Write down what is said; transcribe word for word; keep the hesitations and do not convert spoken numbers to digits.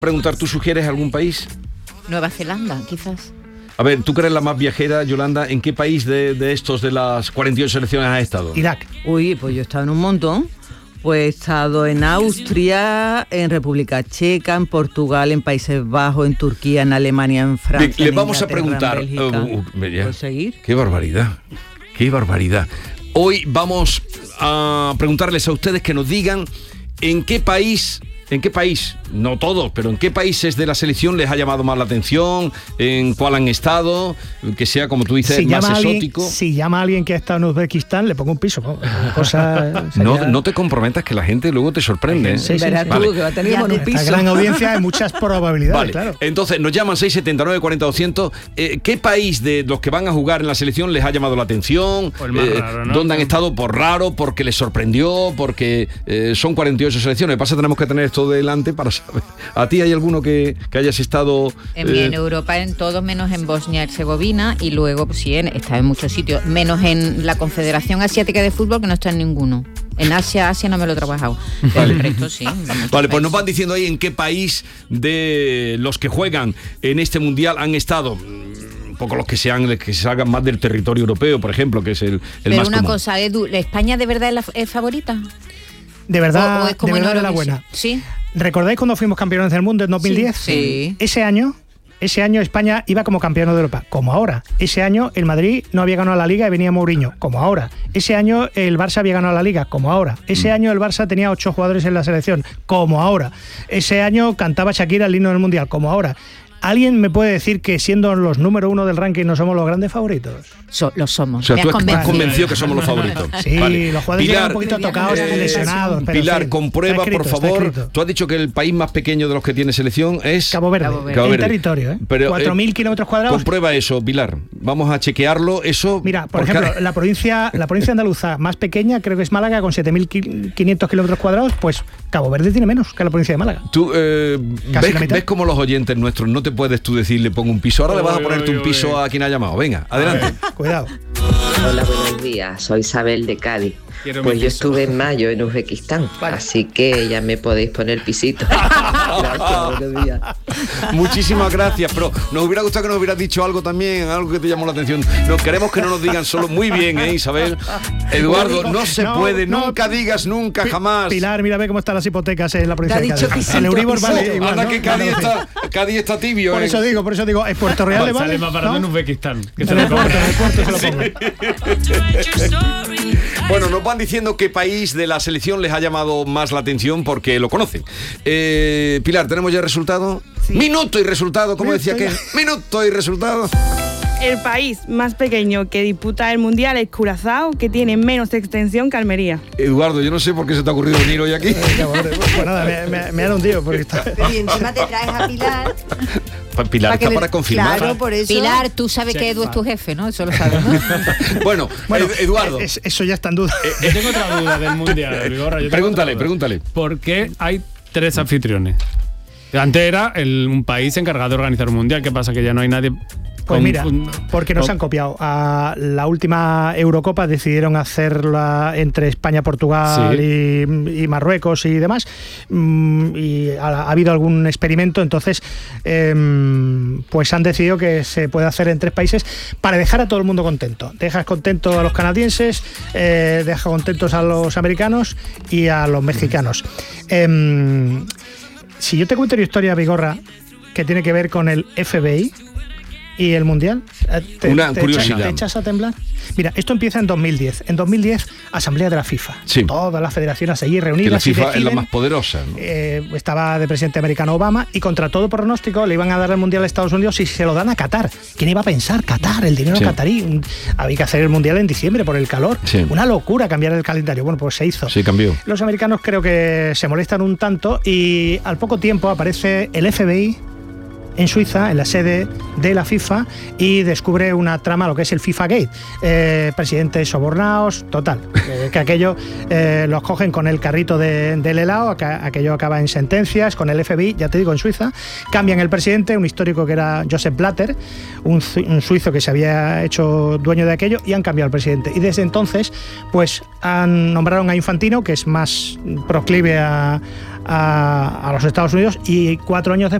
Preguntar, ¿tú sugieres algún país? Nueva Zelanda, quizás. A ver, tú que eres la más viajera, Yolanda, ¿en qué país de, de estos de las cuarenta y ocho selecciones has estado? Irak. Uy, pues yo he estado en un montón. Pues he estado en Austria, en República Checa, en Portugal, en Países Bajos, en Turquía, en Alemania, en Francia. Le, le en vamos a Inglaterra, preguntar. en Bélgica. Uh, uh, ¿Puedo seguir? Qué barbaridad, qué barbaridad. Hoy vamos a preguntarles a ustedes que nos digan en qué país... ¿En qué país? No todos, pero ¿en qué países de la selección les ha llamado más la atención? ¿En cuál han estado? Que sea, como tú dices, si más alguien, exótico. Si llama a alguien que ha estado en Uzbekistán, le pongo un piso. ¿no? Una cosa no, sería... no te comprometas, que la gente luego te sorprende. ¿eh? Sí, sí, Verás sí. tú, Vale. que va a tener un piso. Esta gran audiencia hay muchas probabilidades, Vale, claro. entonces nos llaman seis siete nueve cuarenta doscientos. Eh, ¿Qué país de los que van a jugar en la selección les ha llamado la atención? O el más Eh, raro, ¿no? ¿Dónde han estado por raro? ¿Porque les sorprendió? Porque eh, son cuarenta y ocho selecciones. Lo que pasa es que tenemos que tener esto delante para saber. ¿A ti hay alguno que, que hayas estado...? En, eh, en Europa, en todo menos en Bosnia y Herzegovina, y luego, pues sí, en, está en muchos sitios, menos en la Confederación Asiática de Fútbol, que no está en ninguno. En Asia, Asia no me lo he trabajado. Pero el resto sí. Vale, pues nos van diciendo ahí en qué país de los que juegan en este mundial han estado. Un poco los que sean, que se salgan más del territorio europeo, por ejemplo, que es el, el Pero más una común. cosa, Edu, ¿España de verdad es la es favorita? De verdad, ¿O- o es como de en verdad de la Eurovisión? buena. Sí. ¿Recordáis cuando fuimos campeones del mundo en dos mil diez? Sí. Ese año... Ese año España iba como campeón de Europa, como ahora. Ese año el Madrid no había ganado la Liga y venía Mourinho, como ahora. Ese año el Barça había ganado la Liga, como ahora. Ese Mm. año el Barça tenía ocho jugadores en la selección, como ahora. Ese año cantaba Shakira el himno del Mundial, como ahora. ¿Alguien me puede decir que siendo los número uno del ranking no somos los grandes favoritos? So, lo somos. O sea, Me tú has has convencido. convencido que somos los favoritos. Sí, Vale. los jugadores llegan un poquito tocados, eh, lesionados. Pero Pilar, sí, comprueba, está escrito, por está favor. escrito. Tú has dicho que el país más pequeño de los que tiene selección es... Cabo Verde, Cabo Verde. Cabo en Verde. territorio, ¿eh? Pero, cuatro mil eh, kilómetros cuadrados. Comprueba eso, Pilar. Vamos a chequearlo. Eso. Mira, por porque- ejemplo, la provincia, la provincia andaluza más pequeña, creo que es Málaga, con siete mil quinientos kilómetros cuadrados, pues Cabo Verde tiene menos que la provincia de Málaga. Tú eh, Casi ves, la mitad. ves como los oyentes nuestros, no te puedes tú decir, le pongo un piso. Ahora le vas a Oy, ponerte oy, un piso oy. a quien ha llamado. Venga, adelante. Cuidado. Hola, buenos días. Soy Isabel de Cádiz. Quiero Pues mi yo piso. estuve en mayo en Uzbekistán, Vale. así que ya me podéis poner pisito. Gracias, buenos días. Muchísimas gracias, pero nos hubiera gustado que nos hubieras dicho algo también, algo que te llamó la atención. No queremos que no nos digan solo muy bien, ¿eh, Isabel? Eduardo, no se No, puede, no. nunca digas nunca, Pi- jamás. Pilar, mira, ve cómo están las hipotecas en la provincia Te ha de dicho Cádiz. pisito, El Euribor pisito. vale igual, Anda ¿no? que Cádiz está, Cádiz está tibio, Por ¿eh? eso digo, por eso digo, ¿es Puerto Real le vale? Sale más barato ¿No? en Uzbekistán. Que se En lo el puerto, compra. en el puerto se lo pongo. Bueno, nos van diciendo qué país de la selección les ha llamado más la atención porque lo conocen. Eh, Pilar, ¿tenemos ya el resultado? Minuto y resultado, como decía que Minuto minuto y resultado. El país más pequeño que disputa el Mundial es Curazao, que tiene menos extensión que Almería. Eduardo, yo no sé por qué se te ha ocurrido venir hoy aquí. Ya, bueno, pues nada, me, me, me han hundido porque está... Pero y encima te traes a Pilar. Pilar que está le- para confirmar. Claro, por eso. Pilar, tú sabes que Edu es tu jefe, ¿no? Eso lo sabes, ¿no? Bueno, Bueno, Ed- Eduardo, es- eso ya está en duda. Yo tengo otra duda del Mundial, Vigorra, yo tengo pregúntale, otra duda. pregúntale. ¿Por qué hay tres anfitriones? Antes era el, un país encargado de organizar un Mundial. ¿Qué pasa? Que ya no hay nadie... Pues con- mira, con- porque nos con- han copiado. A la última Eurocopa decidieron hacerla entre España, Portugal y, y Marruecos y demás. Mm, Y ha, ha habido algún experimento, entonces em, pues han decidido que se puede hacer en tres países para dejar a todo el mundo contento. Dejas contento a los canadienses, eh, deja contentos a los americanos y a los mexicanos. Em, si yo te cuento una historia, Vigorra, que tiene que ver con el F B I y el Mundial, ¿te, Una te curiosidad. echas, ¿te echas a temblar? Mira, esto empieza en dos mil diez. En dos mil diez, Asamblea de la FIFA. Sí. Todas las federaciones allí Que reunidas. la y FIFA es la deciden, más poderosa, ¿no? eh, estaba de presidente americano Obama y contra todo pronóstico le iban a dar el Mundial a Estados Unidos y se lo dan a Qatar. ¿Quién iba a pensar? Qatar, el dinero Sí. qatarí. Un- Había que hacer el Mundial en diciembre por el calor. Sí. Una locura cambiar el calendario. Bueno, pues se hizo. Sí, cambió. Los americanos creo que se molestan un tanto y al poco tiempo aparece el F B I en Suiza, en la sede de la FIFA, y descubre una trama, lo que es el FIFA Gate. Eh, presidentes sobornados, total. Eh, que aquello eh, los cogen con el carrito de- del helado, aca- aquello acaba en sentencias, con el F B I, ya te digo, en Suiza. Cambian el presidente, un histórico que era Joseph Blatter, un, zu- un suizo que se había hecho dueño de aquello, y han cambiado el presidente. Y desde entonces, pues han nombraron a Infantino, que es más proclive a, a, a los Estados Unidos y cuatro años después